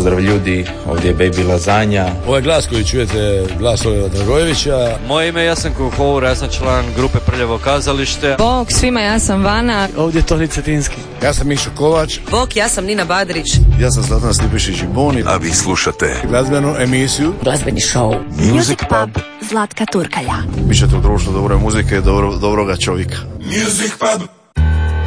Pozdrav ljudi, ovdje je Baby Lazanja. Ovaj glas koji čujete, glas Olivera Dragojevića. Moje ime je Jasenko Hovor, ja sam član grupe Prljavo kazalište. Bog svima, ja sam Vana. Ovdje je Toni Cetinski. Ja sam Mišo Kovač. Bog, ja sam Nina Badrić. Ja sam Zlatan Stipišić i Boni. A vi slušate glazbenu emisiju, glazbeni show Music Pub Zlatka Turkalja. Bićete u društvu dobre muzike i dobroga čovjeka. Music Pub.